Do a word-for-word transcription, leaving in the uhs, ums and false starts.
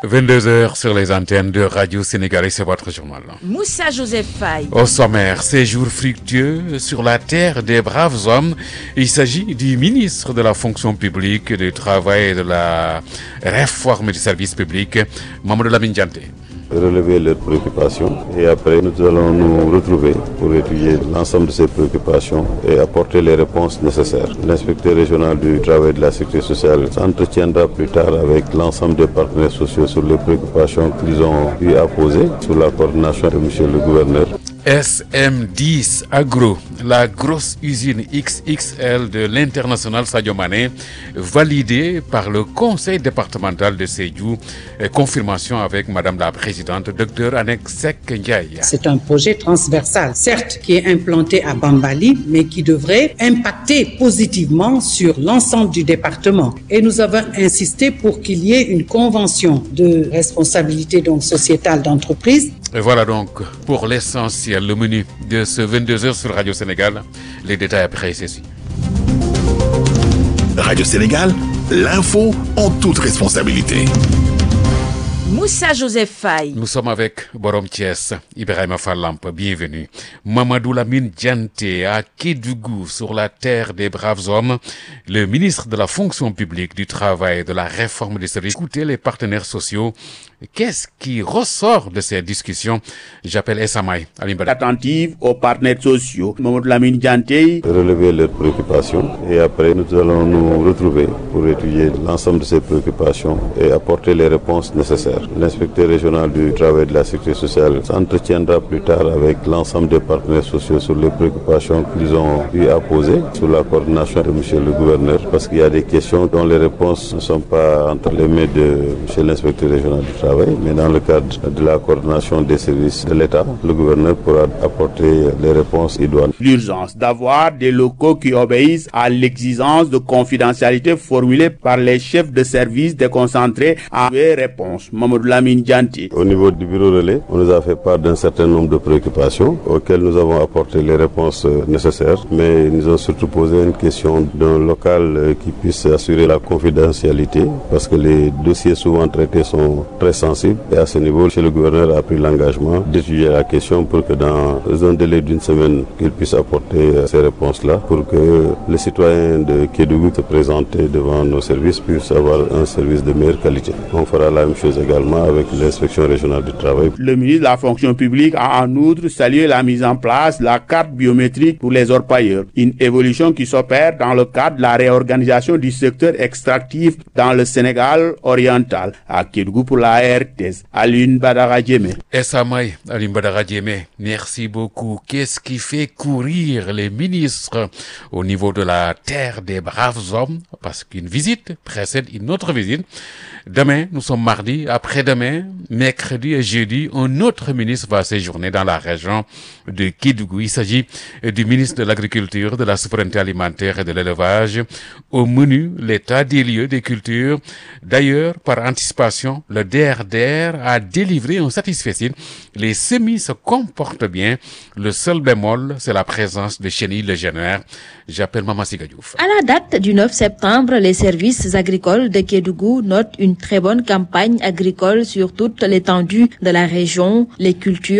vingt-deux heures sur les antennes de Radio Sénégal et c'est votre journal. Moussa Joseph Faye. Au sommaire, séjour fructueux sur la terre des braves hommes. Il s'agit du ministre de la fonction publique, du travail et de la réforme du service public, Mamadou Lamine Dianté. Relever leurs préoccupations et après nous allons nous retrouver pour étudier l'ensemble de ces préoccupations et apporter les réponses nécessaires. L'inspecteur régional du travail et de la sécurité sociale s'entretiendra plus tard avec l'ensemble des partenaires sociaux sur les préoccupations qu'ils ont eu à poser sous la coordination de monsieur le gouverneur. S M dix Agro, la grosse usine X X L de l'international Sadio Mané, validée par le conseil départemental de Sédhiou. Confirmation avec madame la présidente, docteur Annek Seck Ndiaye. C'est un projet transversal, certes, qui est implanté à Bambali, mais qui devrait impacter positivement sur l'ensemble du département. Et nous avons insisté pour qu'il y ait une convention de responsabilité donc sociétale d'entreprise. Et voilà donc pour l'essentiel, le menu de ce vingt-deux heures sur Radio Sénégal. Les détails après ceci. Radio Sénégal, l'info en toute responsabilité. Moussa Joseph Faye. Nous sommes avec Borom Thiès, Ibrahima Fallamp, bienvenue. Mamadou Lamine Dianté à Kédougou, sur la terre des braves hommes. Le ministre de la fonction publique, du travail et de la réforme des services. Écoutez les partenaires sociaux. Qu'est-ce qui ressort de ces discussions? J'appelle Essamay Alimbada. Attentive aux partenaires sociaux. Mamadou Lamine Dianté. Relever leurs préoccupations et après nous allons nous retrouver pour étudier l'ensemble de ces préoccupations et apporter les réponses nécessaires. L'inspecteur régional du travail et de la sécurité sociale s'entretiendra plus tard avec l'ensemble des partenaires sociaux sur les préoccupations qu'ils ont eu à poser sous la coordination de monsieur le gouverneur, parce qu'il y a des questions dont les réponses ne sont pas entre les mains de monsieur l'inspecteur régional du travail, mais dans le cadre de la coordination des services de l'État, le gouverneur pourra apporter les réponses idoines. L'urgence d'avoir des locaux qui obéissent à l'exigence de confidentialité formulée par les chefs de service déconcentrés à des réponses. Mamadou Lamine Dianté. Au niveau du bureau relais, on nous a fait part d'un certain nombre de préoccupations auxquelles nous avons apporté les réponses nécessaires, mais ils nous ont surtout posé une question d'un local qui puisse assurer la confidentialité, parce que les dossiers souvent traités sont très sensibles. Et à ce niveau, chez le gouverneur a pris l'engagement d'étudier la question pour que dans un délai d'une semaine, qu'il puisse apporter ces réponses-là, pour que les citoyens de Kédougou se présenter devant nos services puissent avoir un service de meilleure qualité. On fera la même chose également avec l'inspection régionale du travail. Le ministre de la fonction publique a en outre salué la mise en place de la carte biométrique pour les orpailleurs, une évolution qui s'opère dans le cadre de la réorganisation du secteur extractif dans le Sénégal oriental. À Kédougou pour la R T S, Aline Badara Djemé. Essamay Aline Badara Djemé, merci beaucoup. Qu'est-ce qui fait courir les ministres au niveau de la terre des braves hommes? Parce qu'une visite précède une autre visite. Demain, nous sommes mardi. Après-demain, mercredi et jeudi, un autre ministre va séjourner dans la région de Kédougou. Il s'agit du ministre de l'Agriculture, de la Souveraineté alimentaire et de l'Élevage. Au menu, l'état des lieux des cultures. D'ailleurs, par anticipation, le D R D R a délivré un satisfecit. Les semis se comportent bien. Le seul bémol, c'est la présence de chenilles légionnaires. J'appelle Mama Siga Diouf. À la date du neuf septembre, les services agricoles de Kédougou notent une très bonne campagne agricole sur toute l'étendue de la région. Les cultures